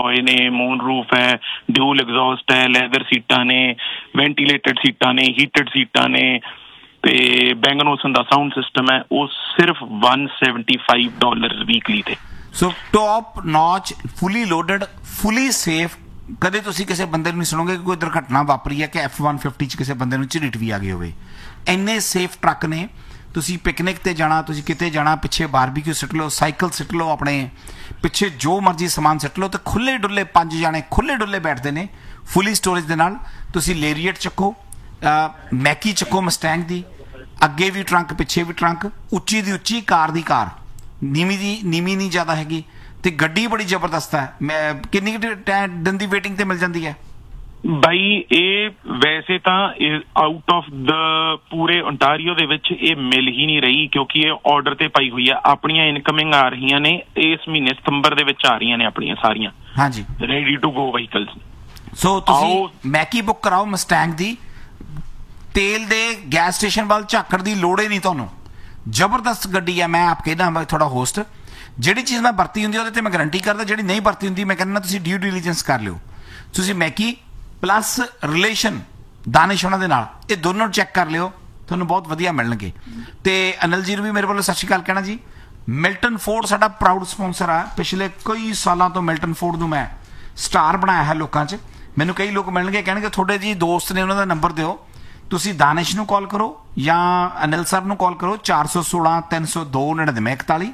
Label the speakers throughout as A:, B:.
A: ਹੋਏ ਨੇ, moon roof ਹੈ, ਡਿਊਲ ਐਗਜ਼ੌਸਟ ਹੈ, ਲੈਦਰ ਸੀਟਾਂ ਨੇ, ਵੈਂਟੀਲੇਟਡ ਸੀਟਾਂ ਨੇ, ਹੀਟਡ ਸੀਟਾਂ ਨੇ, ਤੇ Bang & Olufsen ਦਾ ਸਾਊਂਡ ਸਿਸਟਮ ਹੈ ਉਹ ਸਿਰਫ $175 ਵੀਕਲੀ ਤੇ।
B: ਸੋ ਟੌਪ ਨੌਚ, ਫੁੱਲੀ ਲੋਡਡ, ਫੁੱਲੀ ਸੇਫ। ਕਦੇ ਤੁਸੀਂ ਕਿਸੇ ਬੰਦੇ ਨੂੰ ਨਹੀਂ ਸੁਣੋਗੇ ਕਿ ਕੋਈ ਦੁਰਘਟਨਾ ਵਾਪਰੀ ਹੈ ਕਿ F-150 ਚ ਕਿਸੇ ਬੰਦੇ ਨੂੰ ਝਰੀਟ ਵੀ ਆ ਗਈ ਹੋਵੇ। ਇੰਨੇ ਸੇਫ ਟਰੱਕ ਨੇ। ਤੁਸੀਂ ਪਿਕਨਿਕ ਤੇ ਜਾਣਾ, ਤੁਸੀਂ ਕਿਤੇ ਜਾਣਾ, ਪਿੱਛੇ ਬਾਰਬੀਕਿਊ ਸਿੱਟ ਲਓ, ਸਾਈਕਲ ਸਿੱਟ ਲਓ, ਆਪਣੇ ਪਿੱਛੇ ਜੋ ਮਰਜ਼ੀ ਸਮਾਨ ਸਿੱਟ ਲਓ, ਤੇ ਖੁੱਲੇ ਡੁੱਲੇ 5 ਜਾਣੇ ਖੁੱਲੇ ਡੁੱਲੇ ਬੈਠਦੇ ਨੇ ਫੁੱਲੀ ਸਟੋਰੇਜ ਦੇ ਨਾਲ। ਤੁਸੀਂ ਲੇਰੀਅਟ ਚੱਕੋ, ਮੈਕੀ ਚੱਕੋ ਮਸਟੈਂਗ ਦੀ, ਅੱਗੇ ਵੀ ਟਰੰਕ ਪਿੱਛੇ ਵੀ ਟਰੰਕ, ਉੱਚੀ ਦੀ ਉੱਚੀ, ਕਾਰ ਦੀ ਕਾਰ, ਨੀਵੀਂ ਨਹੀਂ ਜ਼ਿਆਦਾ ਹੈਗੀ, ਤੇ ਗੱਡੀ ਬੜੀ ਜ਼ਬਰਦਸਤ ਹੈ। ਮੈਂ ਕਿੰਨੀ ਦਿਨ ਦੀ ਵੇਟਿੰਗ ਤੇ ਮਿਲ ਜਾਂਦੀ ਹੈ
A: ਬਾਈ? ਇਹ ਵੈਸੇ ਤਾਂ ਆਊਟ ਆਫ ਦ ਪੂਰੇ ਓਨਟਾਰੀਓ ਦੇ ਵਿੱਚ ਇਹ ਮਿਲ ਹੀ ਨਹੀਂ ਰਹੀ, ਕਿਉਂਕਿ ਇਹ ਆਰਡਰ ਤੇ ਪਾਈ ਹੋਈ ਆ। ਆਪਣੀਆਂ ਇਨਕਮਿੰਗ ਆ ਰਹੀਆਂ ਨੇ ਇਸ ਮਹੀਨੇ ਸਤੰਬਰ ਦੇ ਵਿੱਚ ਆ ਰਹੀਆਂ ਨੇ ਆਪਣੀਆਂ ਸਾਰੀਆਂ, ਹਾਂਜੀ, ਰੈਡੀ ਟੂ ਗੋ ਵਹੀਕਲਸ। ਸੋ ਤੁਸੀਂ
B: ਮੈਕੀ ਬੁੱਕ ਕਰਾਓ ਮਸਟੈਂਗ ਦੀ। ਤੇਲ ਦੇ ਗੈਸ ਸਟੇਸ਼ਨ ਵੱਲ ਝਾਕਣ ਦੀ ਲੋੜ ਹੀ ਨਹੀਂ ਤੁਹਾਨੂੰ। ਜ਼ਬਰਦਸਤ ਗੱਡੀ ਹੈ। ਮੈਂ ਆਪ ਕਹਿੰਦਾ ਮੈਂ ਥੋੜਾ ਹੋਸਟ, ਜਿਹੜੀ ਚੀਜ਼ ਮੈਂ ਵਰਤੀ ਹੁੰਦੀ ਉਹਦੇ ਤੇ ਮੈਂ ਗਰੰਟੀ ਕਰਦਾ, ਜਿਹੜੀ ਨਹੀਂ ਵਰਤੀ ਹੁੰਦੀ ਮੈਂ ਕਹਿੰਦਾ ਤੁਸੀਂ ਡਿਊ ਡਿਲੀਜੈਂਸ ਕਰ ਲਿਓ। ਤੁਸੀਂ ਮੈਕੀ ਪਲੱਸ ਰਿਲੇਸ਼ਨ ਦਾਨਿਸ਼ ਉਹਨਾਂ ਦੇ ਨਾਲ, ਇਹ ਦੋਨੋਂ ਚੈੱਕ ਕਰ ਲਿਓ, ਤੁਹਾਨੂੰ ਬਹੁਤ ਵਧੀਆ ਮਿਲਣਗੇ। ਤੇ ਅਨਿਲ ਜੀ ਨੂੰ ਵੀ ਮੇਰੇ ਵੱਲੋਂ ਸਤਿ ਸ਼੍ਰੀ ਅਕਾਲ ਕਹਿਣਾ ਜੀ। ਮਿਲਟਨ ਫੋਰਡ ਸਾਡਾ ਪ੍ਰਾਊਡ ਸਪਾਂਸਰ ਆ। ਪਿਛਲੇ ਕਈ ਸਾਲਾਂ ਤੋਂ ਮਿਲਟਨ ਫੋਰਡ ਨੂੰ ਮੈਂ ਸਟਾਰ ਬਣਾਇਆ ਹੈ ਲੋਕਾਂ 'ਚ। ਮੈਨੂੰ ਕਈ ਲੋਕ ਮਿਲਣਗੇ, ਕਹਿਣਗੇ ਤੁਹਾਡੇ ਜੀ ਦੋਸਤ ਨੇ, ਉਹਨਾਂ ਦਾ ਨੰਬਰ ਦਿਓ। ਤੁਸੀਂ ਦਾਨਿਸ਼ ਨੂੰ ਕਾਲ ਕਰੋ ਜਾਂ ਅਨਿਲ ਸਰ ਨੂੰ ਕਾਲ ਕਰੋ, 416 302 9941,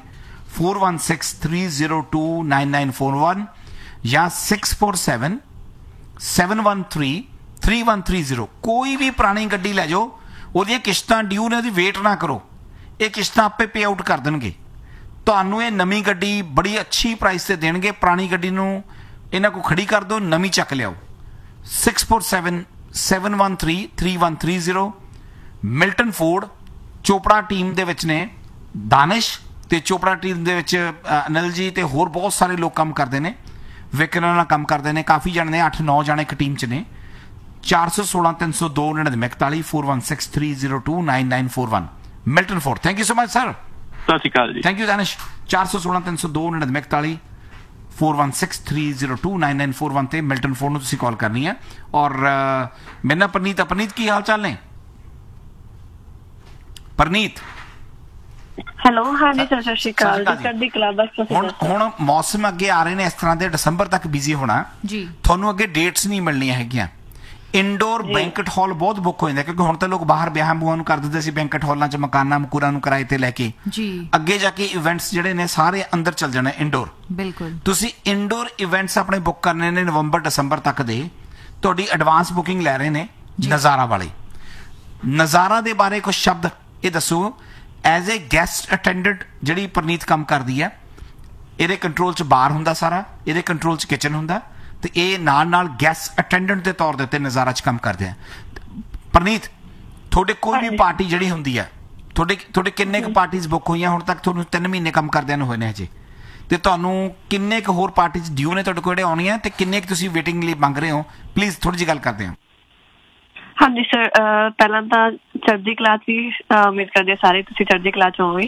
B: 416 302 9941 ਜਾਂ 647 713 3130। ਕੋਈ ਵੀ ਪੁਰਾਣੀ ਗੱਡੀ ਲੈ ਜਾਓ, ਉਹਦੀਆਂ ਕਿਸ਼ਤਾਂ ਡਿਊ ਨੇ, ਉਹਦੀ ਵੇਟ ਨਾ ਕਰੋ, ਇਹ ਕਿਸ਼ਤਾਂ ਆਪੇ ਪੇ ਆਊਟ ਕਰ ਦੇਣਗੇ ਤੁਹਾਨੂੰ। ਇਹ ਨਵੀਂ ਗੱਡੀ ਬੜੀ ਅੱਛੀ ਪ੍ਰਾਈਸ ਤੇ ਦੇਣਗੇ। ਪੁਰਾਣੀ ਗੱਡੀ ਨੂੰ ਇਹਨਾਂ ਕੋਲ ਖੜੀ ਕਰ ਦਿਓ, ਨਵੀਂ ਚੱਕ ਲਿਆਓ। 647 713 3130। ਮਿਲਟਨ ਫੋਰਡ ਚੋਪੜਾ ਟੀਮ ਦੇ ਵਿੱਚ ਨੇ ਦਾਨਿਸ਼, ਤੇ ਚੋਪੜਾ ਟੀਮ ਦੇ ਵਿੱਚ ਅਨਿਲ ਜੀ ਤੇ ਹੋਰ ਬਹੁਤ ਸਾਰੇ ਲੋਕ ਕੰਮ ਕਰਦੇ ਨੇ, ਵਿਕਰਾਂ ਨਾਲ ਕੰਮ ਕਰਦੇ ਨੇ। ਕਾਫੀ ਜਣੇ ਨੇ, 8-9 ਜਾਣੇ ਇੱਕ ਟੀਮ 'ਚ ਨੇ। 416 302 9941, 416 302 9941। Milton Ford. Thank you so much sir.
A: ਸਤਿ ਸ਼੍ਰੀ ਅਕਾਲ ਜੀ।
B: ਥੈਂਕ ਯੂ ਦਾਨਿਸ਼। 416 302 9941, 416 302 9941 ਤੇ ਮਿਲਟਨ ਫੋਰਡ ਨੂੰ ਤੁਸੀਂ ਕਾਲ ਕਰਨੀ ਹੈ। ਔਰ ਮੇਰੇ ਨਾਲ ਪਰਨੀਤ ਕੀ ਹਾਲ ਚਾਲ ਨੇ? ਪਰਨੀਤ
C: ਹੈਲੋ। ਹਾਂਜੀ ਸਰ, ਸਤਿ ਸ਼੍ਰੀ ਅਕਾਲ ਜੀ। ਚੜ੍ਹਦੀ ਕਲਾ। ਬਸ
B: ਹੁਣ ਮੌਸਮ ਅੱਗੇ ਆ ਰਹੇ ਨੇ ਇਸ ਤਰ੍ਹਾਂ ਦੇ, ਦਸੰਬਰ ਤੱਕ ਬਿਜ਼ੀ ਹੋਣਾ ਜੀ। ਤੁਹਾਨੂੰ ਅੱਗੇ ਡੇਟਸ ਨਹੀਂ ਮਿਲਣੀਆਂ ਹੈਗੀਆਂ। ਇੰਡੋਰ ਬੈਂਕਟ ਹਾਲ ਬਹੁਤ ਬੁੱਕ ਹੋ ਜਾਂਦਾ, ਕਿਉਂਕਿ ਹੁਣ ਤਾਂ ਲੋਕ ਬਾਹਰ ਵਿਆਹਾਂ ਬੂਹਾਂ ਨੂੰ ਕਰ ਦਿੰਦੇ ਸੀ ਬੈਂਕਟ ਹਾਲਾਂ 'ਚ, ਮਕਾਨਾਂ ਮਕੂਰਾਂ ਨੂੰ ਕਿਰਾਏ ਤੇ ਲੈ ਕੇ ਜੀ। ਅੱਗੇ ਜਾ ਕੇ ਇਵੈਂਟਸ ਜਿਹੜੇ ਨੇ ਸਾਰੇ ਅੰਦਰ ਚੱਲ ਜਾਣੇ ਇੰਡੋਰ। ਬਿਲਕੁਲ। ਤੁਸੀਂ ਇੰਡੋਰ ਇਵੈਂਟਸ ਆਪਣੇ ਬੁੱਕ ਕਰਨੇ ਨੇ ਨਵੰਬਰ ਦਸੰਬਰ ਤੱਕ ਦੇ। ਤੁਹਾਡੀ ਐਡਵਾਂਸ ਬੁਕਿੰਗ ਲੈ ਰਹੇ ਨੇ ਨਜ਼ਾਰਾ ਵਾਲੇ। ਨਜ਼ਾਰਾ ਦੇ ਬਾਰੇ ਕੁਝ ਸ਼ਬਦ ਇਹ ਦੱਸੋ। ਐਜ਼ ਏ ਗੈਸਟ ਅਟੈਂਡੈਂਟ ਜਿਹੜੀ ਪਰਨੀਤ ਕੰਮ ਕਰਦੀ ਹੈ, ਇਹਦੇ ਕੰਟਰੋਲ 'ਚ ਬਾਰ ਹੁੰਦਾ ਸਾਰਾ, ਇਹਦੇ ਕੰਟਰੋਲ 'ਚ ਕਿਚਨ ਹੁੰਦਾ, ਤੇ ਇਹ ਨਾਲ ਗੈਸਟ ਅਟੈਂਡੈਂਟ ਦੇ ਤੌਰ ਦੇ ਉੱਤੇ ਨਜ਼ਾਰਾ 'ਚ ਕੰਮ ਕਰਦੇ ਆ। ਪਰਨੀਤ, ਤੁਹਾਡੇ ਕੋਈ ਵੀ ਪਾਰਟੀ ਜਿਹੜੀ ਹੁੰਦੀ ਹੈ, ਤੁਹਾਡੇ ਕਿੰਨੇ ਕੁ ਪਾਰਟੀਜ਼ ਬੁੱਕ ਹੋਈਆਂ ਹੁਣ ਤੱਕ? ਤੁਹਾਨੂੰ 3 ਮਹੀਨੇ ਕੰਮ ਕਰਦਿਆਂ ਨੂੰ ਹੋਏ ਨੇ ਹਜੇ, ਤੇ ਤੁਹਾਨੂੰ ਕਿੰਨੇ ਕੁ ਹੋਰ ਪਾਰਟੀਜ਼ ਡਿਊ ਨੇ ਤੁਹਾਡੇ ਕੋਲ ਜਿਹੜੇ ਆਉਣੀਆਂ, ਤੇ ਕਿੰਨੇ ਕੁ ਤੁਸੀਂ ਵੇਟਿੰਗ ਲਈ ਮੰਗ ਰਹੇ ਹੋ? ਪਲੀਜ਼ ਥੋੜੀ ਜਿਹੀ ਗੱਲ ਕਰਦੇ ਹਾਂ।
C: ਹਾਂਜੀ ਸਰ, ਪਹਿਲਾਂ ਤਾਂ ਚੜ੍ਹਦੀ ਕਲਾ 'ਚ ਹੀ ਉਮੀਦ ਕਰਦੇ ਹਾਂ ਸਾਰੇ ਤੁਸੀਂ ਚੜ੍ਹਦੀ ਕਲਾ 'ਚ ਹੋਵੋਗੇ।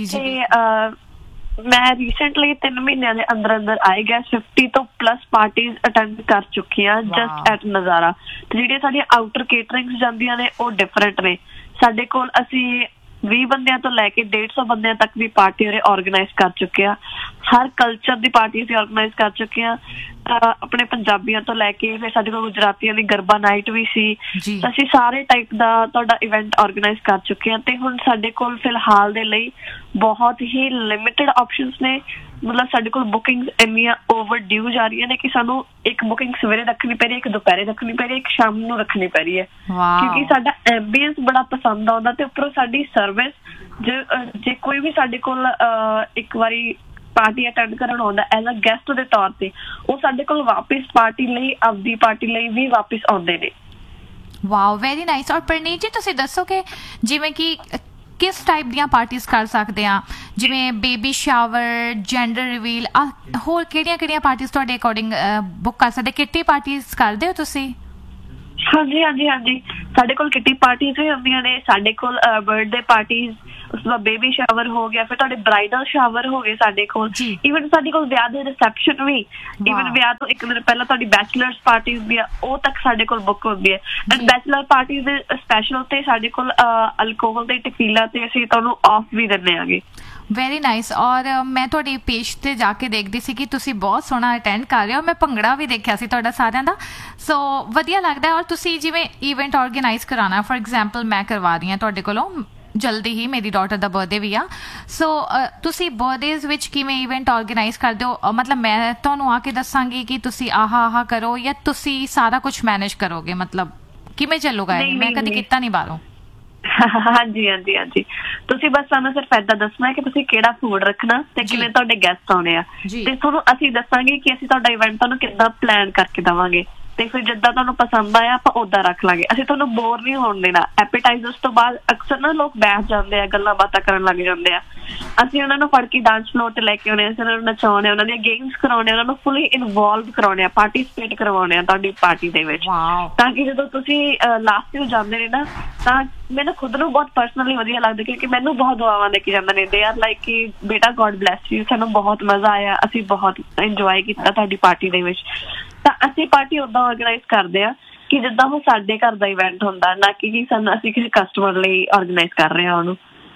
C: ਤੇ ਮੈਂ ਰੀਸੈਂਟਲੀ 3 ਮਹੀਨਿਆਂ ਦੇ ਅੰਦਰ ਆਏ ਗਿਆ 50 ਤੋਂ ਪਲੱਸ ਪਾਰਟੀਜ਼ ਅਟੈਂਡ ਕਰ ਚੁੱਕੀ ਹਾਂ ਜਸਟ ਐਟ ਨਜ਼ਾਰਾ। ਤੇ ਜਿਹੜੀਆਂ ਸਾਡੀਆਂ ਆਊਟਰ ਕੇਟਰਿੰਗਸ ਜਾਂਦੀਆਂ ਨੇ ਉਹ ਡਿਫਰੈਂਟ ਨੇ। ਸਾਡੇ ਕੋਲ ਅਸੀਂ 20 ਬੰਦਿਆਂ ਤੋਂ ਲੈ ਕੇ 150 ਬੰਦਿਆਂ ਤੱਕ ਵੀ ਪਾਰਟੀ ਉਰੇ ਔਰਗੇਨਾਈਜ਼ ਕਰ ਚੁੱਕੇ ਆ। ਹਰ ਕਲਚਰ ਦੀ ਪਾਰਟੀ ਅਸੀਂ ਔਰਗੇਨਾਈਜ਼ ਕਰ ਚੁੱਕੇ ਆ। ਆਪਣੇ ਪੰਜਾਬੀਆਂ ਤੋਂ ਲੈ ਕੇ ਫਿਰ ਸਾਡੇ ਕੋਲ ਗੁਜਰਾਤੀਆਂ ਦੀ ਗਰਬਾ ਨਾਈਟ ਵੀ ਸੀ। ਅਸੀਂ ਸਾਰੇ ਟਾਈਪ ਦਾ ਤੁਹਾਡਾ ਇਵੈਂਟ ਔਰਗੇਨਾਈਜ਼ ਕਰ ਚੁੱਕੇ ਹਾਂ। ਤੇ ਹੁਣ ਸਾਡੇ ਕੋਲ ਫਿਲਹਾਲ ਦੇ ਲਈ ਬਹੁਤ ਹੀ ਲਿਮਿਟਡ ਆਪਸ਼ਨਸ ਨੇ। ਮਤਲਬ ਸਾਡੇ ਕੋਲ ਬੁਕਿੰਗਸ ਇੰਨੀਆਂ ਓਵਰ ਡਿਊ ਜਾ ਰਹੀਆਂ ਨੇ ਕਿ ਸਾਨੂੰ ਇੱਕ ਬੁਕਿੰਗ ਸਵੇਰੇ ਰੱਖਣੀ ਪੈ ਰਹੀ ਹੈ, ਇੱਕ ਦੁਪਹਿਰੇ ਰੱਖਣੀ ਪੈ ਰਹੀ ਹੈ, ਇੱਕ ਸ਼ਾਮ ਨੂੰ ਰੱਖਣੀ ਪੈ ਰਹੀ ਹੈ, ਕਿਉਂਕਿ ਸਾਡਾ ਐਂਬੀਐਂਸ ਬੜਾ ਪਸੰਦ ਆਉਂਦਾ। ਤੇ ਉੱਪਰੋਂ ਸਾਡੀ ਸਰਵਿਸ ਜੇ ਕੋਈ ਵੀ ਸਾਡੇ ਕੋਲ ਇੱਕ ਵਾਰੀ ਪਾਰਟੀ ਅਟੈਂਡ ਕਰਨ ਆਉਂਦਾ ਐਜ਼ ਅ ਗੈਸਟ ਦੇ ਤੌਰ ਤੇ, ਉਹ ਸਾਡੇ ਕੋਲ ਵਾਪਿਸ ਪਾਰਟੀ ਲਈ, ਆਪਦੀ ਪਾਰਟੀ ਲਈ ਵੀ ਵਾਪਿਸ ਆਉਂਦੇ ਨੇ।
D: Wow, very nice. ਔਰ ਪਰਨੀਤ ਜੀ, ਤੁਸੀਂ ਦੱਸੋ ਕਿ ਜਿਵੇਂ ਕਿ ਕਿਸ ਟਾਈਪ ਦੀਆਂ ਪਾਰਟੀਜ਼ ਕਰ ਸਕਦੇ ਆ, ਜਿਵੇਂ ਬੇਬੀ ਸ਼ਾਵਰ, ਜੈਂਡਰ ਰਿਵੀਲ, ਹੋਰ ਕਿਹੜੀਆਂ ਪਾਰਟੀਜ਼ ਤੁਹਾਡੇ ਅਕੋਰਡਿੰਗ ਬੁੱਕ ਕਰ ਸਕਦੇ? ਕਿੱਟੀ ਪਾਰਟੀਜ਼ ਕਰਦੇ ਹੋ ਤੁਸੀਂ?
C: ਹਾਂਜੀ, ਸਾਡੇ ਕੋਲ ਕਿੱਟੀ ਪਾਰਟੀਜ਼ ਵੀ ਹੁੰਦੀਆਂ ਨੇ। ਸਾਡੇ ਕੋਲ ਬਰਥਡੇ ਪਾਰਟੀਜ਼ ਉਸ ਤੋਂ ਬਾਅਦ ਬੇਬੀ ਸ਼ਾਵਰ ਹੋ ਗਿਆ, ਫਿਰ ਤੁਹਾਡੇ ਬ੍ਰਾਈਡਲ ਸ਼ਾਵਰ ਹੋ ਗਏ ਸਾਡੇ ਕੋਲ, ਈਵਨ ਸਾਡੇ ਕੋਲ ਵਿਆਹ ਦੇ ਰਿਸੈਪਸ਼ਨ ਵੀ, ਈਵਨ ਵਿਆਹ ਤੋਂ ਇੱਕ ਦਿਨ ਪਹਿਲਾਂ ਤੁਹਾਡੀ ਬੈਚਲਰਸ ਪਾਰਟੀ ਹੁੰਦੀ ਆ, ਉਹ ਤੱਕ ਸਾਡੇ ਕੋਲ ਬੁੱਕ ਹੁੰਦੀ ਹੈ। ਐਂਡ ਬੈਚਲਰ ਪਾਰਟੀ ਦੇ ਸਪੈਸ਼ਲ ਤੇ ਸਾਡੇ ਕੋਲ ਅਲਕੋਹਲ ਤੇ ਟਕੀਲਾ ਤੇ ਅਸੀਂ ਤੁਹਾਨੂੰ ਆਫ ਵੀ ਦਿੰਦੇ ਆਂਗੇ।
D: Very nice. ਔਰ ਮੈਂ ਤੁਹਾਡੀ ਪੇਜ ਤੇ ਜਾ ਕੇ ਦੇਖਦੀ ਸੀ ਕਿ ਤੁਸੀਂ ਬਹੁਤ ਸੋਹਣਾ ਅਟੈਂਡ ਕਰ ਰਹੇ ਹੋ, ਮੈਂ ਭੰਗੜਾ ਵੀ ਦੇਖਿਆ ਸੀ ਤੁਹਾਡਾ ਸਾਰਿਆਂ ਦਾ, ਸੋ ਵਧੀਆ ਲੱਗਦਾ। ਔਰ ਤੁਸੀਂ ਜਿਵੇਂ ਈਵੈਂਟ ਆਰਗੇਨਾਈਜ਼ ਕਰਾਉਣਾ, ਫॉर ਐਗਜ਼ਾਮਪਲ ਮੈਂ ਕਰਵਾ ਰਹੀ ਹਾਂ ਤੁਹਾਡੇ ਕੋਲੋਂ ਜਲਦੀ ਹੀ, ਮੇਰੀ ਡਾਟਰ ਦਾ ਬਰਥਡੇ ਵੀ ਆ, ਸੋ ਤੁਸੀਂ ਬਰਥਡੇਜ਼ ਵਿੱਚ ਕਿਵੇਂ ਇਵੈਂਟ ਆਰਗੇਨਾਈਜ਼ ਕਰਦੇ ਹੋ? ਮਤਲਬ ਮੈਂ ਤੁਹਾਨੂੰ ਆ ਕੇ ਦੱਸਾਂਗੀ ਕਿ ਤੁਸੀਂ ਆਹ ਕਰੋ, ਜਾਂ ਤੁਸੀਂ ਸਾਰਾ ਕੁਝ ਮੈਨੇਜ ਕਰੋਗੇ? ਮਤਲਬ ਕਿਵੇਂ ਚੱਲੂਗਾ ਇਹ? ਮੈਂ ਕਦੀ ਕੀਤਾ ਨਹੀਂ ਬਾਹਰੋਂ।
C: ਹਾਂਜੀ ਹਾਂਜੀ ਹਾਂਜੀ, ਤੁਸੀਂ ਬਸ ਸਾਨੂੰ ਸਿਰਫ ਏਦਾਂ ਦੱਸਣਾ ਕਿ ਤੁਸੀਂ ਕਿਹੜਾ ਫੂਡ ਰੱਖਣਾ ਤੇ ਕਿਵੇਂ ਤੁਹਾਡੇ ਗੈਸਟ ਆਉਣੇ ਆ, ਤੇ ਤੁਹਾਨੂੰ ਅਸੀਂ ਦੱਸਾਂਗੇ ਕਿ ਅਸੀਂ ਤੁਹਾਡਾ ਇਵੈਂਟ ਤੁਹਾਨੂੰ ਕਿੱਦਾਂ ਪਲਾਨ ਕਰਕੇ ਦੇਵਾਂਗੇ, ਤੇ ਫਿਰ ਜਿੱਦਾਂ ਤੁਹਾਨੂੰ ਪਸੰਦ ਆਇਆ ਆਪਾਂ ਉਦਾਂ ਰੱਖ ਲਾਂਗੇ। ਅਸੀਂ ਤੁਹਾਨੂੰ ਬੋਰ ਨਹੀਂ ਹੋਣ ਦੇਣਾ। ਐਪੀਟਾਈਜ਼ਰਸ ਤੋਂ ਬਾਅਦ ਅਕਸਰ ਨਾ ਲੋਕ ਬੈਠ ਜਾਂਦੇ ਆ, ਗੱਲਾਂ ਬਾਤਾਂ ਕਰਨ ਲੱਗ ਜਾਂਦੇ ਆ, ਅਸੀਂ ਉਹਨਾਂ ਨੂੰ ਫੜ ਕੇ ਡਾਂਸ ਫਲੋਰ ਤੇ ਲੈ ਕੇ ਆਉਣੇ, ਅਸੀਂ ਉਹਨਾਂ ਨੂੰ ਨਚਾਉਣੇ, ਉਹਨਾਂ ਦੀਆਂ ਗੇਮਸ ਕਰਾਉਣੇ, ਉਹਨਾਂ ਨੂੰ ਫੁੱਲੀ ਇਨਵੋਲਵ ਕਰਾਉਣੇ ਆ, ਪਾਰਟੀਸਪੇਟ ਕਰਵਾਉਣੇ ਆ ਤੁਹਾਡੀ ਪਾਰਟੀ ਦੇ ਵਿੱਚ, ਤਾਂ ਕਿ ਜਦੋਂ ਤੁਸੀਂ ਲਾਸਟ ਨੂੰ ਜਾਂਦੇ ਨੇ ਨਾ, ਤਾਂ ਮੈਨੂੰ ਖੁਦ ਨੂੰ ਬਹੁਤ ਪਰਸਨਲੀ ਵਧੀਆ ਲੱਗਦਾ, ਕਿਉਂਕਿ ਮੈਨੂੰ ਬਹੁਤ ਦੁਆਵਾਂ ਦੇ ਕੇ ਜਾਂਦੇ ਨੇ। ਦੇ ਆਰ ਲਾਈਕ ਕਿ ਬੇਟਾ ਗੋਡ ਬਲੈਸ ਯੂ, ਸਾਨੂੰ ਬਹੁਤ ਮਜ਼ਾ ਆਇਆ, ਅਸੀਂ ਬਹੁਤ ਇੰਜੋਏ ਕੀਤਾ ਤੁਹਾਡੀ ਪਾਰਟੀ ਦੇ ਵਿੱਚ। ਤਾਂ ਅਸੀਂ ਪਾਰਟੀ ਉਦਾਂ ਆਰਗੇਨਾਈਜ਼ ਕਰਦੇ ਆ ਕਿ ਜਿੱਦਾਂ ਉਹ ਸਾਡੇ ਘਰ ਦਾ ਇਵੈਂਟ ਹੁੰਦਾ, ਨਾ ਕਿ ਸਾਨੂੰ ਅਸੀਂ ਕਿਸੇ ਕਸਟਮਰ ਲਈ ਆਰਗੇਨਾਈਜ਼ ਕਰ ਰਹੇ ਹਾਂ ਉਹਨੂੰ।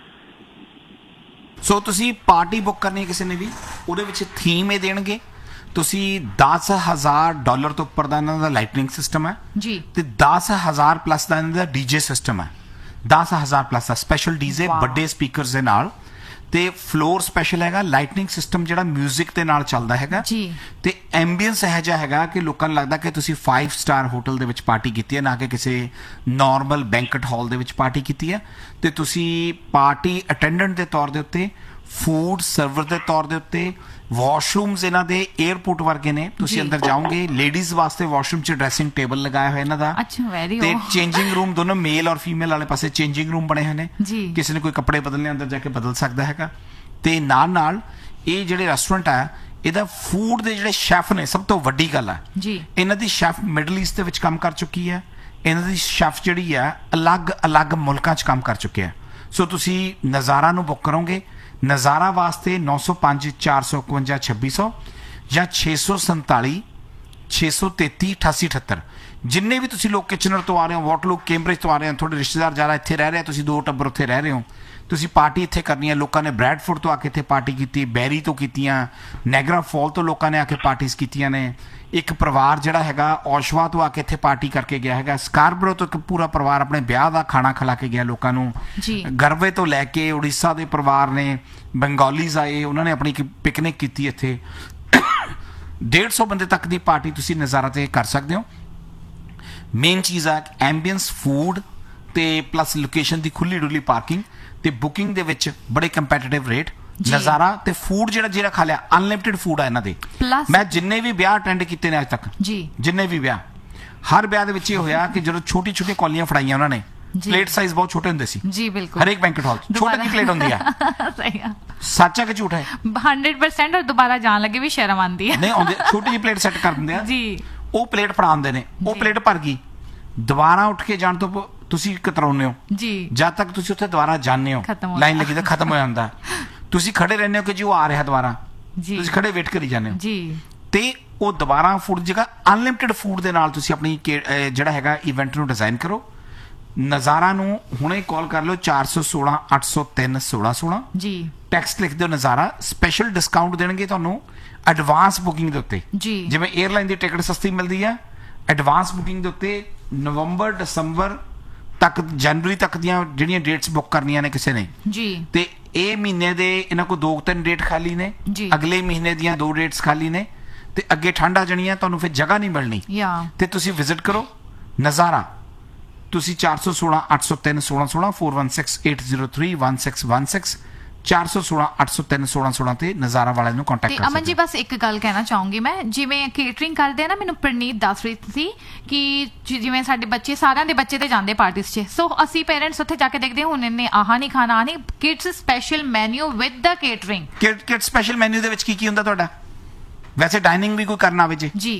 B: ਸੋ ਤੁਸੀਂ ਪਾਰਟੀ ਬੁੱਕ ਕਰਨੀ ਕਿਸੇ ਨੇ ਵੀ, ਉਹਦੇ ਵਿੱਚ ਥੀਮ ਇਹ ਦੇਣਗੇ। ਤੁਸੀਂ $10,000 ਤੋਂ ਉੱਪਰ ਦਾ ਇਹਨਾਂ ਦਾ ਲਾਈਟਨਿੰਗ ਸਿਸਟਮ ਹੈ ਜੀ, ਤੇ 10,000 ਪਲੱਸ ਦਾ ਇਹਨਾਂ ਦਾ ਡੀਜੇ ਸਿਸਟਮ ਹੈ। 10,000 ਪਲੱਸ ਦਾ ਸਪੈਸ਼ਲ ਡੀਜੇ ਵੱਡੇ ਸਪੀਕਰਸ ਦੇ ਨਾਲ, ਤੇ ਫਲੋਰ ਸਪੈਸ਼ਲ ਹੈਗਾ। ਲਾਈਟਨਿੰਗ ਸਿਸਟਮ ਜਿਹੜਾ ਮਿਊਜ਼ਿਕ ਦੇ ਨਾਲ ਚੱਲਦਾ ਹੈਗਾ ਜੀ, ਤੇ ਐਂਬੀਐਂਸ ਇਹੋ ਜਿਹਾ ਹੈਗਾ ਕਿ ਲੋਕਾਂ ਨੂੰ ਲੱਗਦਾ ਕਿ ਤੁਸੀਂ 5 ਸਟਾਰ ਹੋਟਲ ਦੇ ਵਿੱਚ ਪਾਰਟੀ ਕੀਤੀ ਹੈ, ਨਾ ਕਿ ਕਿਸੇ ਨਾਰਮਲ ਬੈਂਕਟ ਹਾਲ ਦੇ ਵਿੱਚ ਪਾਰਟੀ ਕੀਤੀ ਹੈ। ਤੇ ਤੁਸੀਂ ਪਾਰਟੀ ਅਟੈਂਡੈਂਟ ਦੇ ਤੌਰ ਦੇ ਉੱਤੇ, ਫੂਡ ਸਰਵਰ ਦੇ ਤੌਰ ਦੇ ਉੱਤੇ, ਵਾਸ਼ਰੂਮਸ ਇਹਨਾਂ ਦੇ 에ਅਰਪੋਰਟ ਵਰਗੇ ਨੇ, ਤੁਸੀਂ ਅੰਦਰ ਜਾਓਗੇ, ਲੇਡੀਜ਼ ਵਾਸਤੇ ਵਾਸ਼ਰੂਮ 'ਚ ਡਰੈਸਿੰਗ ਟੇਬਲ ਲਗਾਇਆ ਹੋਇਆ ਇਹਨਾਂ ਦਾ, ਤੇ ਚੇਂਜਿੰਗ ਰੂਮ ਦੋਨੋਂ ਮੇਲ ਔਰ ਫੀਮੇਲ ਵਾਲੇ ਪਾਸੇ ਚੇਂਜਿੰਗ ਰੂਮ ਬਣੇ ਹੋਏ ਨੇ, ਕਿਸੇ ਨੇ ਕੋਈ ਕੱਪੜੇ ਬਦਲਨੇ ਅੰਦਰ ਜਾ ਕੇ ਬਦਲ ਸਕਦਾ ਹੈਗਾ। ਤੇ ਨਾਲ ਨਾਲ ਇਹ ਜਿਹੜੇ ਰੈਸਟੋਰੈਂਟ ਆ, ਇਹਦਾ ਫੂਡ ਦੇ ਜਿਹੜੇ ਸ਼ੈਫ ਨੇ, ਸਭ ਤੋਂ ਵੱਡੀ ਗੱਲ ਹੈ ਇਹਨਾਂ ਦੀ ਸ਼ੈਫ ਮਿਡਲ ਈਸਟ ਦੇ ਵਿੱਚ ਕੰਮ ਕਰ ਚੁੱਕੀ ਹੈ। ਇਹਨਾਂ ਦੀ ਸ਼ੈਫ ਜਿਹੜੀ ਹੈ ਅਲੱਗ ਮੁਲਕਾਂ 'ਚ ਕੰਮ ਕਰ ਚੁੱਕੇ ਹੈ। ਸੋ ਤੁਸੀਂ ਨਜ਼ਾਰਾ ਨੂੰ ਬੁੱਕ ਕਰੋਗੇ, ਨਜ਼ਾਰਾ ਵਾਸਤੇ 905 451 2600 ਜਾਂ 647 633 8878। ਜਿੰਨੇ ਵੀ ਤੁਸੀਂ ਲੋਕ ਕਿਚਨਰ ਤੋਂ ਆ ਰਹੇ ਹੋ, ਵਾਟਰਲੂ ਕੈਂਬਰਿਜ ਤੋਂ ਆ ਰਹੇ ਹੋ, ਤੁਹਾਡੇ ਰਿਸ਼ਤੇਦਾਰ ਜ਼ਿਆਦਾ ਇੱਥੇ ਰਹਿ ਰਹੇ ਆ, ਤੁਸੀਂ 2 ਟੱਬਰ ਉੱਥੇ ਰਹਿ ਰਹੇ ਹੋ, ਤੁਸੀਂ ਪਾਰਟੀ ਇੱਥੇ ਕਰਨੀ ਹੈ। ਲੋਕਾਂ ਨੇ ਬ੍ਰੈਡਫੋਰਡ ਤੋਂ ਆ ਕੇ ਇੱਥੇ ਪਾਰਟੀ ਕੀਤੀ, ਬੈਰੀ ਤੋਂ ਕੀਤੀਆਂ, ਨੈਗਰਾ ਫਾਲ ਤੋਂ ਲੋਕਾਂ ਨੇ ਆ ਕੇ ਪਾਰਟੀਆਂ ਕੀਤੀਆਂ ਨੇ। ਇੱਕ ਪਰਿਵਾਰ ਜਿਹੜਾ ਹੈਗਾ ਔਸ਼ਵਾ ਤੋਂ ਆ ਕੇ ਇੱਥੇ ਪਾਰਟੀ ਕਰਕੇ ਗਿਆ ਹੈਗਾ। ਸਕਾਰਬਰੋ ਤੋਂ ਇੱਕ ਪੂਰਾ ਪਰਿਵਾਰ ਆਪਣੇ ਵਿਆਹ ਦਾ ਖਾਣਾ ਖਿਲਾ ਕੇ ਗਿਆ ਲੋਕਾਂ ਨੂੰ। ਗਰਵੇ ਤੋਂ ਲੈ ਕੇ ਉੜੀਸਾ ਦੇ ਪਰਿਵਾਰ ਨੇ, ਬੰਗਾਲੀਜ਼ ਆਏ, ਉਹਨਾਂ ਨੇ ਆਪਣੀ ਇੱਕ ਪਿਕਨਿਕ ਕੀਤੀ ਇੱਥੇ। 150 ਬੰਦੇ ਤੱਕ ਦੀ ਪਾਰਟੀ ਤੁਸੀਂ ਨਜ਼ਾਰਾ ਤੇ ਕਰ ਸਕਦੇ ਹੋ। ਮੇਨ ਚੀਜ਼ ਆ ਐਂਬੀਐਂਸ, ਫੂਡ ਤੇ ਪਲੱਸ ਲੋਕੇਸ਼ਨ ਦੀ ਖੁੱਲੀ ਡੁੱਲੀ ਪਾਰਕਿੰਗ, ਤੇ ਬੁਕਿੰਗ ਦੇ ਵਿੱਚ ਬੜੇ ਕੰਪੈਟੀਟਿਵ ਰੇਟ। ਨਜ਼ਾਰਾ ਤੇ ਫੂਡ ਜਿਹੜਾ ਖਾ ਲਿਆ, ਅਨਲਿਮਿਟਿਡ ਫੂਡ ਆ ਇਹਨਾਂ ਦੇ। ਮੈਂ ਜਿੰਨੇ ਵੀ ਵਿਆਹ ਅਟੈਂਡ ਕੀਤੇ ਨੇ ਅੱਜ ਤੱਕ, ਜਿੰਨੇ ਵੀ ਵਿਆਹ, ਹਰ ਵਿਆਹ ਦੇ ਵਿੱਚ ਇਹ ਹੋਇਆ ਕਿ ਜਦੋਂ ਛੋਟੀ ਛੋਟੀ ਕੌਲੀਆਂ ਫੜਾਈਆਂ ਉਹਨਾਂ ਨੇ, ਪਲੇਟ ਸਾਈਜ਼ ਬਹੁਤ ਛੋਟੇ ਹੁੰਦੇ ਸੀ ਜੀ, ਬਿਲਕੁਲ ਹਰੇਕ ਬੈਂਕਟ ਹਾਲ ਛੋਟੀ ਜਿਹੀ ਪਲੇਟ ਹੁੰਦੀ ਆ। ਸਹੀ ਆ, ਸੱਚ ਹੈ ਕਿ ਝੂਠ ਹੈ?
D: 100%। ਔਰ ਦੁਬਾਰਾ ਜਾਣ ਲੱਗੇ ਵੀ ਸ਼ਰਮ ਆਉਂਦੀ ਹੈ।
B: ਨਹੀਂ ਆਉਂਦੇ, ਛੋਟੀ ਜਿਹੀ ਪਲੇਟ ਸੈੱਟ ਕਰ ਦਿੰਦੇ ਆ ਜੀ, ਉਹ ਪਲੇਟ ਫੜਾਉਂਦੇ ਨੇ, ਉਹ ਪਲੇਟ ਭਰ ਗਈ, ਦੁਬਾਰਾ ਉੱਠ ਕੇ ਜਾਣ ਤੋਂ ਤੁਸੀਂ ਕਤਰਾਉਂਦੇ ਹੋ ਜੀ, ਜਦ ਤੱਕ ਤੁਸੀਂ ਉੱਥੇ ਦੁਬਾਰਾ ਜਾਂਦੇ ਹੋ, ਲਾਈਨ ਲੱਗੀ ਤਾਂ ਖਤਮ ਹੋ ਜਾਂਦਾ, ਤੁਸੀਂ ਖੜੇ ਰਹਿੰਦੇ ਹੋ ਕਿ ਜੀ ਉਹ ਆ ਰਿਹਾ ਦੁਬਾਰਾ, ਤੁਸੀਂ ਖੜੇ ਵੇਟ ਕਰੀ ਜਾਂਦੇ ਹੋ ਜੀ। ਤੇ ਉਹ ਦੁਬਾਰਾ ਫੂਡ ਜਗ੍ਹਾ ਅਨਲਿਮਿਟਿਡ ਫੂਡ ਦੇ ਨਾਲ ਤੁਸੀਂ ਆਪਣੀ ਜਿਹੜਾ ਹੈਗਾ ਇਵੈਂਟ ਨੂੰ ਡਿਜ਼ਾਈਨ ਕਰੋ। ਨਜ਼ਾਰਾ ਨੂੰ ਹੁਣੇ ਕਾਲ ਕਰ ਲਓ 416 803 1616 ਜੀ, ਟੈਕਸਟ ਲਿਖ ਦਿਓ ਨਜ਼ਾਰਾ। ਸਪੈਸ਼ਲ ਡਿਸਕਾਊਂਟ ਦੇਣਗੇ ਤੁਹਾਨੂੰ ਐਡਵਾਂਸ ਬੁਕਿੰਗ ਦੇ ਉੱਤੇ ਜੀ। ਜਿਵੇਂ 에ਅਰਲਾਈਨ ਦੀ ਟਿਕਟ ਸਸਤੀ ਮਿਲਦੀ ਹੈ, ਐਡਵਾਂਸ ਬੁਕਿੰਗ ਦੇ ਉੱਤੇ ਨਵੰਬਰ ਦਸੰਬਰ ਤੱਕ, ਜਨਵਰੀ ਤੱਕ ਦੀਆਂ ਜਿਹੜੀਆਂ ਡੇਟਸ ਬੁੱਕ ਕਰਨੀਆਂ ਨੇ ਕਿਸੇ ਨੇ ਜੀ, ਤੇ ਇਹ ਮਹੀਨੇ ਦੇ ਇਹਨਾਂ ਕੋਲ 2-3 ਡੇਟ ਖਾਲੀ ਨੇ, ਅਗਲੇ ਮਹੀਨੇ ਦੀਆਂ 2 ਡੇਟਸ ਖਾਲੀ ਨੇ, ਤੇ ਅੱਗੇ ਠੰਡ ਆ ਜਾਣੀ ਹੈ, ਤੁਹਾਨੂੰ ਫਿਰ ਜਗ੍ਹਾ ਨਹੀਂ ਮਿਲਣੀ, ਤੇ ਤੁਸੀਂ ਵਿਜ਼ਿਟ ਕਰੋ ਨਜ਼ਾਰਾ। ਤੁਸੀਂ 416 803 1616 416 803 1616 416 803 1616 ਤੇ ਨਜ਼ਾਰਾ ਵਾਲਿਆਂ ਨੂੰ ਕੰਟੈਕਟ ਕਰ ਸਕਦੇ ਹੋ।
D: ਅਮਨ ਜੀ ਬਸ ਇੱਕ ਗੱਲ ਕਹਿਣਾ ਚਾਹੂੰਗੀ ਮੈਂ, ਜਿਵੇਂ ਕੇਟਰਿੰਗ ਕਰਦੇ ਆ ਨਾ, ਮੈਨੂੰ ਪ੍ਰਨੀਤ ਦੱਸ ਰਹੀ ਸੀ ਕਿ ਜਿਵੇਂ ਸਾਡੇ ਬੱਚੇ, ਸਾਰਿਆਂ ਦੇ ਬੱਚੇ ਤੇ ਜਾਂਦੇ ਪਾਰਟੀਆਂ 'ਚ, ਸੋ ਅਸੀਂ ਪੇਰੈਂਟਸ ਉੱਥੇ ਜਾ ਕੇ ਦੇਖਦੇ ਹੁਣ ਇਹਨੇ ਆਹ ਨਹੀਂ ਖਾਣਾ, ਆਹ ਨਹੀਂ, ਕਿਡਸ ਸਪੈਸ਼ਲ ਮੈਨੂ with the catering.
B: Kid special ਮੈਨੂ ਦੇ ਵਿੱਚ ਕੀ ਹੁੰਦਾ ਤੁਹਾਡਾ? ਵੈਸੇ ਡਾਈਨਿੰਗ ਵੀ ਕੋਈ ਕਰਨਾ ਆਵੇ ਜੀ?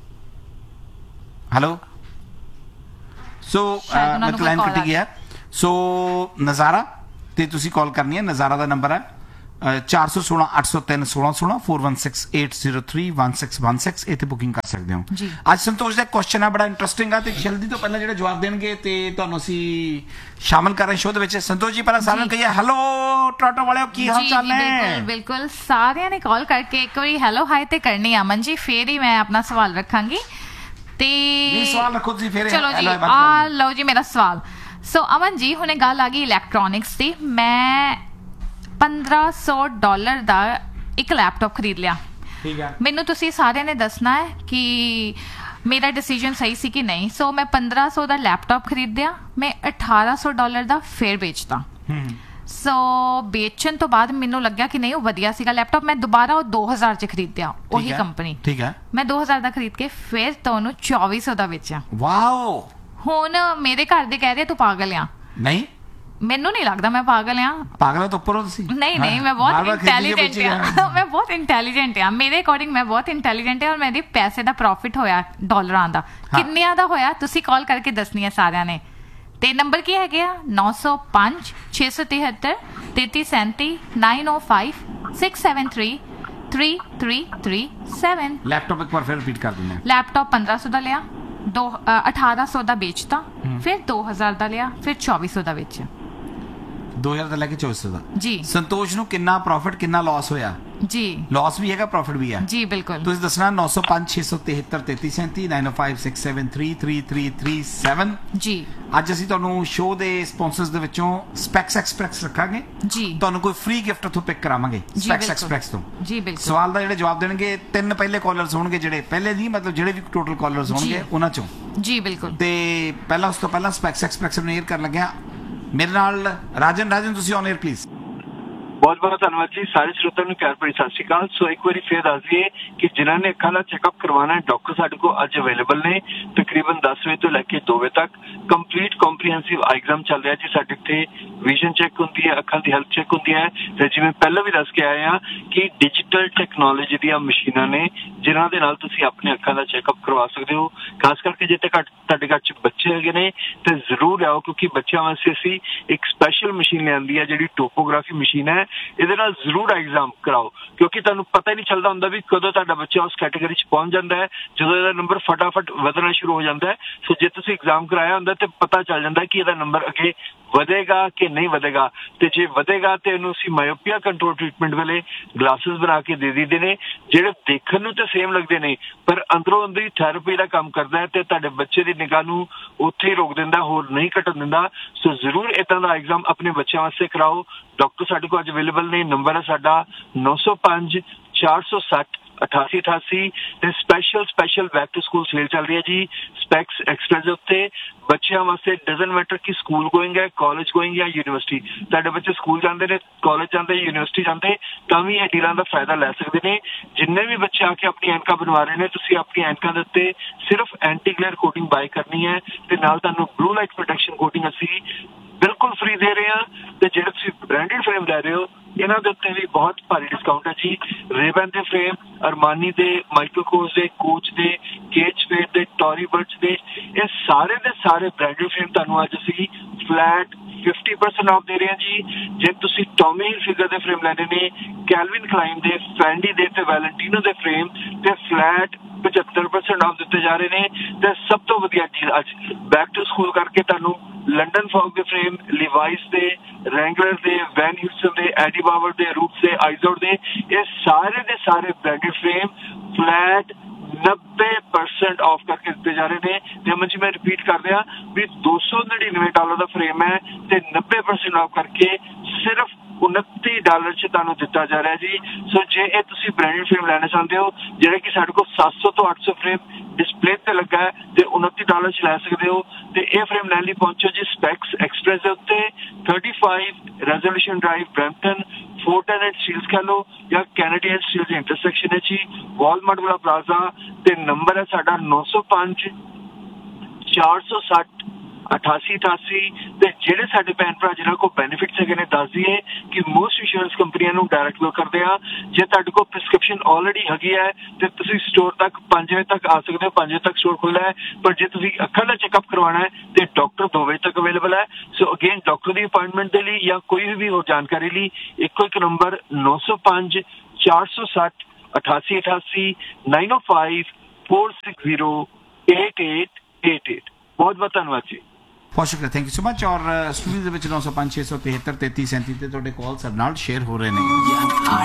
B: ਹੈਲੋ, ਸੋ ਮੈਂ ਲਾਈਨ ਕੱਟੀ ਗਿਆ। ਸੋ ਨਜ਼ਾਰਾ ਤੇ ਤੁਸੀਂ ਕਾਲ ਕਰਨੀ ਹੈ। ਨਜ਼ਾਰਾ ਦਾ ਨੰਬਰ ਹੈ 416 803 1616 416 803 1616 ਇਹ ਤੇ ਬੁਕਿੰਗ ਕਰ ਸਕਦੇ ਹੋ
D: ਜੀ।
B: ਅੱਜ ਸੰਤੋਸ਼ ਦਾ ਕੁਐਸਚਨ ਆ ਬੜਾ ਇੰਟਰਸਟਿੰਗ ਆ ਤੇ ਜਲਦੀ ਤੋਂ ਪਹਿਲਾਂ ਜਿਹੜੇ ਜਵਾਬ ਦੇਣਗੇ ਤੇ ਤੁਹਾਨੂੰ ਅਸੀਂ ਸ਼ਾਮਲ ਕਰ ਰਹੇ ਸ਼ੋਅ ਦੇ ਵਿੱਚ। ਸੰਤੋਸ਼ ਜੀ ਪਹਿਲਾਂ ਸਾਰਿਆਂ ਨੂੰ ਕਹੀਏ ਹੈਲੋ ਟੋਰਾਂਟੋ ਵਾਲਿਓ, ਕੀ ਹਾਲ ਚਾਲ ਹੈ?
D: ਬਿਲਕੁਲ ਸਾਰਿਆਂ ਨੇ ਕਾਲ ਕਰਕੇ ਇੱਕ ਵਾਰੀ ਹੈਲੋ ਹਾਈ ਤੇ ਕਰਨੀ ਅਮਨ ਜੀ, ਫੇਰ ਹੀ ਮੈਂ ਆਪਣਾ ਸਵਾਲ ਰੱਖਾਂਗੀ। ਤੇ
B: ਸਵਾਲ ਰੱਖੋ ਤੁਸੀਂ ਫੇਰ।
D: ਚਲੋ ਜੀ ਆ ਲਓ ਜੀ ਮੇਰਾ ਸਵਾਲ। ਸੋ ਅਮਨ ਜੀ ਹੁਣੇ ਗੱਲ ਆ ਗਈ ਇਲੈਕਟ੍ਰੋਨਿਕਸ ਦੀ। ਮੈਂ $1500 ਦਾ ਇੱਕ ਲੈਪਟਾਪ ਖਰੀਦ ਲਿਆ।
B: ਠੀਕ ਹੈ,
D: ਮੈਨੂੰ ਤੁਸੀਂ ਸਾਰਿਆਂ ਨੇ ਦੱਸਣਾ ਹੈ ਕਿ ਮੇਰਾ ਡਿਸੀਜਨ ਸਹੀ ਸੀ ਕਿ ਨਹੀਂ। ਸੋ ਮੈਂ 1500 ਦਾ ਲੈਪਟਾਪ ਖਰੀਦਿਆ, ਮੈਂ $1800 ਦਾ ਫੇਰ ਵੇਚਤਾ। ਸੋ ਵੇਚਣ ਤੋਂ ਬਾਅਦ ਮੈਨੂੰ ਲੱਗਿਆ ਕਿ ਨਹੀਂ ਉਹ ਵਧੀਆ ਸੀਗਾ ਲੈਪਟਾਪ। ਮੈਂ ਦੁਬਾਰਾ ਉਹ 2000 ਚ ਖਰੀਦਿਆ, ਉਹੀ ਕੰਪਨੀ।
B: ਠੀਕ ਹੈ,
D: ਮੈਂ 2000 ਦਾ ਖਰੀਦ ਕੇ ਫਿਰ ਤਾਂ ਉਹਨੂੰ 2400 ਦਾ ਵੇਚਿਆ।
B: ਵਾਓ। ਹੁਣ
D: ਮੇਰੇ ਘਰ ਦੇ ਕਹਿ ਰਹੇ ਤੂੰ ਪਾਗਲ ਆ।
B: ਨਹੀਂ,
D: ਮੈਨੂੰ ਨਹੀਂ ਲੱਗਦਾ ਮੈਂ ਪਾਗਲ ਆ।
B: ਪਾਗਲ ਤੋਂ ਉੱਪਰ ਹੋ ਤੁਸੀਂ? ਨਹੀਂ,
D: ਮੈਂ ਬਹੁਤ ਇੰਟੈਲੀਜੈਂਟ ਆ। ਮੈਂ ਬਹੁਤ ਇੰਟੈਲੀਜੈਂਟ ਆ। ਮੇਰੇ ਅਕੋਰਡਿੰਗ ਮੈਂ ਬਹੁਤ ਇੰਟੈਲੀਜੈਂਟ ਆ। ਔਰ ਮੇਰੇ ਪੈਸੇ ਦਾ ਪ੍ਰੋਫਿਟ ਹੋਇਆ ਡਾਲਰਾਂ ਦਾ। ਕਿੰਨਿਆਂ ਦਾ ਹੋਇਆ ਤੁਸੀਂ ਕਾਲ ਕਰਕੇ ਦੱਸਣੀ ਹੈ ਸਾਰਿਆਂ ਨੇ। ਤੇ ਨੰਬਰ ਕੀ ਹੈਗੇ ਆ 905 673 3337 905 673 3337।
B: ਲੈਪਟਾਪ ਇੱਕ ਵਾਰ ਫਿਰ ਰਿਪੀਟ ਕਰ ਦਿੰਦੇ।
D: ਲੈਪਟਾਪ 1500 ਦਾ ਲਿਆ, 1800 ਦਾ ਵੇਚਤਾ, ਫਿਰ 2000 ਦਾ ਲਿਆ, ਫਿਰ 2400 ਦਾ ਵੇਚਿਆ।
B: 2000 ਦਾ ਲੈ ਕੇ 2400 ਦਾ
D: ਜੀ।
B: ਸੰਤੋਸ਼ ਨੂੰ ਕਿੰਨਾ ਪ੍ਰੋਫਿਟ ਕਿੰਨਾ ਲਾਸ ਹੋਇਆ?
D: ਜੀ,
B: ਲਾਸ ਵੀ ਹੈਗਾ, ਪ੍ਰੋਫਿਟ ਵੀ ਹੈ
D: ਜੀ। ਬਿਲਕੁਲ ਤੁਸੀਂ
B: ਦੱਸਣਾ 905 673 3337 905 673 3337 ਜੀ। ਅੱਜ ਅਸੀਂ ਤੁਹਾਨੂੰ ਸ਼ੋਅ ਦੇ ਸਪਾਂਸਰਸ ਦੇ ਵਿੱਚੋਂ ਸਪੈਕਸ ਐਕਸਪ੍ਰੈਸ ਰੱਖਾਂਗੇ ਜੀ। ਤੁਹਾਨੂੰ ਕੋਈ ਫ੍ਰੀ ਗਿਫਟ ਉੱਥੋਂ ਪਿਕ ਕਰਾਵਾਂਗੇ ਸਪੈਕਸ ਐਕਸਪ੍ਰੈਸ ਤੋਂ ਜੀ। ਬਿਲਕੁਲ ਸਵਾਲ ਦਾ ਜਿਹੜੇ ਜਵਾਬ ਦੇਣਗੇ 3 ਪਹਿਲੇ ਕਾਲਰਸ ਹੋਣਗੇ, ਜਿਹੜੇ ਪਹਿਲੇ ਨਹੀਂ ਮਤਲਬ ਜਿਹੜੇ ਵੀ ਟੋਟਲ ਕਾਲਰਸ ਹੋਣਗੇ ਉਹਨਾਂ ਚੋਂ ਜੀ। ਬਿਲਕੁਲ। ਤੇ ਪਹਿਲਾਂ ਉਸ ਤੋਂ ਪਹਿਲਾਂ ਸਪੈਕਸ ਐਕਸਪ੍ਰੈਸ ਨੂੰ ਏਅਰ ਕਰਨ ਲੱਗਿਆ ਮੇਰੇ ਨਾਲ ਰਾਜਨ ਤੁਸੀਂ ਔਨ ਏਅਰ ਪਲੀਜ਼।
E: ਬਹੁਤ ਬਹੁਤ ਧੰਨਵਾਦ ਜੀ। ਸਾਰੇ ਸਰੋਤਿਆਂ ਨੂੰ ਪਿਆਰ ਭਰੀ ਸਤਿ ਸ਼੍ਰੀ ਅਕਾਲ। ਸੋ ਇੱਕ ਵਾਰੀ ਫੇਰ ਦੱਸ ਦਈਏ ਕਿ ਜਿਨ੍ਹਾਂ ਨੇ ਅੱਖਾਂ ਦਾ ਚੈੱਕਅਪ ਕਰਵਾਉਣਾ ਹੈ, ਡਾਕਟਰ ਸਾਡੇ ਕੋਲ ਅੱਜ ਅਵੇਲੇਬਲ ਨੇ ਤਕਰੀਬਨ 10 ਵਜੇ ਤੋਂ ਲੈ ਕੇ 2 ਵਜੇ ਤੱਕ। ਕੰਪਲੀਟ ਕੰਪਰੀਹੈਂਸਿਵ ਆਈ ਐਗਜ਼ਾਮ ਚੱਲ ਰਿਹਾ ਜੀ। ਸਾਡੇ ਇੱਥੇ ਵਿਜ਼ਨ ਚੈੱਕ ਹੁੰਦੀ ਹੈ, ਅੱਖਾਂ ਦੀ ਹੈਲਥ ਚੈੱਕ ਹੁੰਦੀ ਹੈ, ਤੇ ਜਿਵੇਂ ਪਹਿਲਾਂ ਵੀ ਦੱਸ ਕੇ ਆਏ ਆ ਕਿ ਡਿਜੀਟਲ ਟੈਕਨੋਲੋਜੀ ਦੀਆਂ ਮਸ਼ੀਨਾਂ ਨੇ ਜਿਨ੍ਹਾਂ ਦੇ ਨਾਲ ਤੁਸੀਂ ਆਪਣੇ ਅੱਖਾਂ ਦਾ ਚੈੱਕਅਪ ਕਰਵਾ ਸਕਦੇ ਹੋ। ਖਾਸ ਕਰਕੇ ਜੇ ਤੁਹਾਡੇ ਘਰ 'ਚ ਬੱਚੇ ਹੈਗੇ ਨੇ ਤੇ ਜ਼ਰੂਰ ਆਓ, ਕਿਉਂਕਿ ਬੱਚਿਆਂ ਵਾਸਤੇ ਅਸੀਂ ਇੱਕ ਸਪੈਸ਼ਲ ਮਸ਼ੀਨ ਲਿਆਂਦੀ ਹੈ ਜਿਹੜੀ ਟੋਪੋਗ੍ਰਾਫੀ ਮਸ਼ੀਨ ਹੈ। ਇਹਦੇ ਨਾਲ ਜ਼ਰੂਰ ਐਗਜ਼ਾਮ ਕਰਾਓ, ਕਿਉਂਕਿ ਤੁਹਾਨੂੰ ਪਤਾ ਹੀ ਨਹੀਂ ਚੱਲਦਾ ਹੁੰਦਾ ਵੀ ਕਦੋਂ ਤੁਹਾਡਾ ਬੱਚਾ ਉਸ ਕੈਟਾਗਰੀ 'ਚ ਪਹੁੰਚ ਜਾਂਦਾ ਹੈ, ਜਦੋਂ ਇਹਦਾ ਨੰਬਰ ਫਟਾਫਟ ਵਧਣਾ ਸ਼ੁਰੂ ਹੋ ਜਾਂਦਾ ਹੈ। ਸੋ ਜੇ ਤੁਸੀਂ ਐਗਜ਼ਾਮ ਕਰਾਇਆ ਹੁੰਦਾ ਤੇ ਪਤਾ ਚੱਲ ਜਾਂਦਾ ਕਿ ਇਹਦਾ ਨੰਬਰ ਅੱਗੇ ਵਧੇਗਾ ਕਿ ਨਹੀਂ ਵਧੇਗਾ। ਤੇ ਜੇ ਵਧੇਗਾ ਤੇ ਇਹਨੂੰ ਅਸੀਂ ਮਾਇਓਪੀਆ ਕੰਟਰੋਲ ਟ੍ਰੀਟਮੈਂਟ ਵੇਲੇ ਗਲਾਸਿਸ ਬਣਾ ਕੇ ਦੇ ਦਿੰਦੇ ਨੇ, ਜਿਹੜੇ ਦੇਖਣ ਨੂੰ ਤੇ ਸੇਮ ਲੱਗਦੇ ਨੇ ਪਰ ਅੰਦਰੋਂ ਅੰਦਰੀ ਥੈਰੇਪੀ ਦਾ ਕੰਮ ਕਰਦਾ ਹੈ ਤੇ ਤੁਹਾਡੇ ਬੱਚੇ ਦੀ ਨਿਗਾਹ ਨੂੰ ਉੱਥੇ ਹੀ ਰੋਕ ਦਿੰਦਾ, ਹੋਰ ਨਹੀਂ ਘਟਣ ਦਿੰਦਾ। ਸੋ ਜ਼ਰੂਰ ਇਦਾਂ ਦਾ ਐਗਜ਼ਾਮ ਆਪਣੇ ਬੱਚਿਆਂ ਵਾਸਤੇ ਕਰਾਓ। ਡਾਕਟਰ ਸਾਡੇ ਕੋਲ ਅੱਜ ਅਵੇਲੇਬਲ ਨੇ। ਨੰਬਰ ਹੈ ਸਾਡਾ 905 460 8888 ਤੇ special back to school sale ਚੱਲ ਰਹੀ ਹੈ ਜੀ ਸਪੈਕਸ ਐਕਸਪ੍ਰੈਸ ਦੇ ਉੱਤੇ। ਬੱਚਿਆਂ ਵਾਸਤੇ ਡਜ਼ਨਟ ਮੈਟਰ ਕਿ ਸਕੂਲ ਗੋਇੰਗ ਹੈ, ਕਾਲਜ ਗੋਇੰਗ ਜਾਂ ਯੂਨੀਵਰਸਿਟੀ। ਤੁਹਾਡੇ ਬੱਚੇ ਸਕੂਲ ਜਾਂਦੇ ਨੇ, ਕਾਲਜ ਜਾਂਦੇ, ਯੂਨੀਵਰਸਿਟੀ ਜਾਂਦੇ, ਤਾਂ ਵੀ ਇਹ ਡੀਲਾਂ ਦਾ ਫਾਇਦਾ ਲੈ ਸਕਦੇ ਨੇ। ਜਿੰਨੇ ਵੀ ਬੱਚੇ ਆ ਕੇ ਆਪਣੀ ਐਨਕਾਂ ਬਣਵਾ ਰਹੇ ਨੇ, ਤੁਸੀਂ ਆਪਣੀ ਐਨਕਾਂ ਦੇ ਉੱਤੇ ਸਿਰਫ ਐਂਟੀ ਗਲੇਅਰ ਕੋਟਿੰਗ ਬਾਏ ਕਰਨੀ ਹੈ ਤੇ ਨਾਲ ਤੁਹਾਨੂੰ ਬਲੂ ਲਾਈਟ ਪ੍ਰੋਟੈਕਸ਼ਨ ਕੋਟਿੰਗ ਅਸੀਂ ਬਿਲਕੁਲ ਫ੍ਰੀ ਦੇ ਰਹੇ ਹਾਂ। ਤੇ ਜਿਹੜੇ ਤੁਸੀਂ ਬ੍ਰਾਂਡਡ ਫਰੇਮ ਲੈ ਰਹੇ ਹੋ ਇਹਨਾਂ ਦੇ ਉੱਤੇ ਵੀ ਬਹੁਤ ਭਾਰੀ ਡਿਸਕਾਊਂਟ ਹੈ ਜੀ। ਰੇਬਨ ਦੇ ਫਰੇਮ, ਅਰਮਾਨੀ ਦੇ, ਮਾਈਕਰੋਕੋਸ ਦੇ, ਕੋਚ ਦੇ, ਕੇਜ ਫੇਰ ਦੇ, ਟੋਰੀ ਬਰਚ ਦੇ, ਇਹ ਸਾਰੇ ਦੇ ਸਾਰੇ ਬ੍ਰਾਂਡਡ ਫਰੇਮ ਤੁਹਾਨੂੰ ਅੱਜ ਅਸੀਂ ਫਲੈਟ 50% ਆਫ ਦੇ ਰਹੇ ਹਾਂ ਜੀ। ਜੇ ਤੁਸੀਂ ਟੌਮੀ ਹਿਲਫਿਗਰ ਦੇ ਫਰੇਮ ਲੈਣੇ ਨੇ, ਕੈਲਵਿਨ ਕਲਾਈਨ ਦੇ, ਫੈਂਡੀ ਦੇ ਤੇ ਵੈਲੈਂਟੀਨੋ ਦੇ ਫਰੇਮ ਤੇ ਫਲੈਟ 75% ਆਫ ਦਿੱਤੇ ਜਾ ਰਹੇ ਨੇ। ਤੇ ਸਭ ਤੋਂ ਵਧੀਆ ਚੀਜ਼ ਅੱਜ ਬੈਕ ਟੂ ਸਕੂਲ ਕਰਕੇ ਤੁਹਾਨੂੰ ਲੰਡਨ ਫੌਗ ਦੇ ਫਰੇਮ, ਲਿਵਾਈਸ ਦੇ, ਰੈਂਗਲਰ ਦੇ, ਵੈਨ ਹਿਊਸਨ ਦੇ, ਐਡੀ ਬਾਵਰ ਦੇ, ਰੂਟਸ ਦੇ, ਆਈਜ਼ੋਡ ਦੇ, ਇਹ ਸਾਰੇ ਦੇ ਸਾਰੇ ਬ੍ਰਾਂਡਡ ਫਰੇਮ ਫਲੈਟ 90% ਆਫ ਕਰਕੇ ਦਿੱਤੇ ਜਾ ਰਹੇ ਨੇ। ਤੇ ਅਮਨ ਜੀ ਮੈਂ ਰਿਪੀਟ ਕਰ ਰਿਹਾ ਵੀ $299 ਦਾ ਫਰੇਮ ਹੈ ਤੇ 90% ਆਫ ਕਰਕੇ ਸਿਰਫ $29 ਚ ਤੁਹਾਨੂੰ ਦਿੱਤਾ ਜਾ ਰਿਹਾ ਜੀ। ਸੋ ਜੇ ਇਹ ਤੁਸੀਂ ਬ੍ਰਾਂਡਡ ਫਰੇਮ ਲੈਣਾ ਚਾਹੁੰਦੇ ਹੋ, ਜਿਹੜੇ ਕਿ ਸਾਡੇ ਕੋਲ 700 ਤੋਂ 800 ਫਰੇਮ ਡਿਸਪਲੇ ਤੇ ਲੱਗਾ ਹੈ, ਤੇ $29 ਚ ਲੈ ਸਕਦੇ ਹੋ। ਤੇ ਇਹ ਫਰੇਮ ਲੈਣ ਲਈ ਪਹੁੰਚੋ ਜੀ ਸਪੈਕਸ ਐਕਸਪ੍ਰੈਸ ਦੇ ਉੱਤੇ 35 resolution drive Brampton, ਫੋਰਟਨ and Steeles ਕਹ ਲਓ ਜਾਂ ਕੈਨੇਡੀਅਨ ਸਟੀਲਸ ਦੇ ਇੰਟਰਸੈਕਸ਼ਨ ਹੈ ਜੀ, ਵਾਲਮਾਰਟ ਵਾਲਾ ਪਲਾਜ਼ਾ। ਤੇ ਨੰਬਰ ਹੈ ਸਾਡਾ 905 460 8888 ਤੇ ਜਿਹੜੇ ਸਾਡੇ ਭੈਣ ਭਰਾ ਜਿਹਨਾਂ ਕੋਲ ਬੈਨੀਫਿਟਸ ਹੈਗੇ ਨੇ, ਦੱਸ ਦਈਏ ਕਿ ਮੋਸਟ ਇੰਸ਼ੋਰੈਂਸ ਕੰਪਨੀਆਂ ਨੂੰ ਡਾਇਰੈਕਟ ਲੋਕ ਕਰਦੇ ਆ। ਜੇ ਤੁਹਾਡੇ ਕੋਲ ਪ੍ਰਿਸਕ੍ਰਿਪਸ਼ਨ ਆਲਰੇਡੀ ਹੈਗੀ ਹੈ ਤੇ ਤੁਸੀਂ ਸਟੋਰ ਤੱਕ 5 ਵਜੇ ਤੱਕ ਆ ਸਕਦੇ ਹੋ, 5 ਵਜੇ ਤੱਕ ਸਟੋਰ ਖੁੱਲ੍ਹਾ ਹੈ। ਪਰ ਜੇ ਤੁਸੀਂ ਅੱਖਾਂ ਦਾ ਚੈੱਕਅਪ ਕਰਵਾਉਣਾ ਹੈ ਤੇ ਡਾਕਟਰ 2 ਵਜੇ ਤੱਕ ਅਵੇਲੇਬਲ ਹੈ। ਸੋ ਅਗੇਨ ਡਾਕਟਰ ਦੀ ਅਪਾਇੰਟਮੈਂਟ ਦੇ ਲਈ ਜਾਂ ਕੋਈ ਵੀ ਹੋਰ ਜਾਣਕਾਰੀ ਲਈ ਇੱਕੋ ਇੱਕ ਨੰਬਰ 905 460 8888 905 460 8888। ਬਹੁਤ ਬਹੁਤ ਧੰਨਵਾਦ ਜੀ।
B: ਬਹੁਤ ਸ਼ੁਕਰੀਆ, ਥੈਂਕ ਯੂ ਸੋ ਮਚ। ਔਰ ਸਟੂਡੀਓ ਦੇ ਵਿੱਚ 905 673 3337 ਤੇ ਤੁਹਾਡੇ ਕਾਲ ਸਾਡੇ ਨਾਲ ਸ਼ੇਅਰ ਹੋ ਰਹੇ ਨੇ।